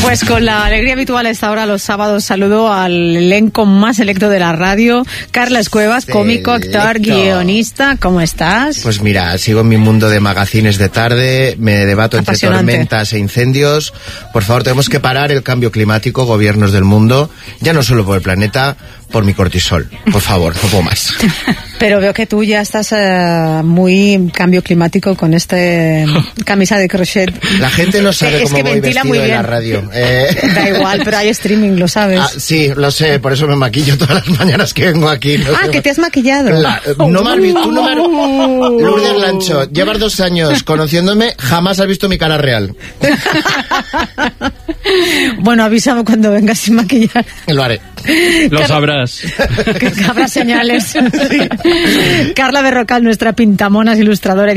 Pues con la alegría habitual a esta hora los sábados saludo al elenco más selecto de la radio. Carles Cuevas, cómico, actor, guionista. ¿Cómo estás? Pues mira, sigo en mi mundo de magazines de tarde, me debato entre tormentas e incendios. Por favor, tenemos que parar el cambio climático, gobiernos del mundo, ya no solo por el planeta, por mi cortisol. Por favor, no puedo más. Pero veo que tú ya estás muy cambio climático con este camisa de crochet. La gente no sabe cómo voy vestido en la radio. Da igual, pero hay streaming, lo sabes. Sí, lo sé, por eso me maquillo todas las mañanas que vengo aquí. No sé. Que te has maquillado. No me has visto, Lourdes Lancho, llevas 2 años conociéndome, jamás has visto mi cara real. Bueno, avísame cuando vengas sin maquillar. Lo haré. Lo sabrás. Que habrá señales. Carla Berrocal, nuestra pintamonas ilustradora.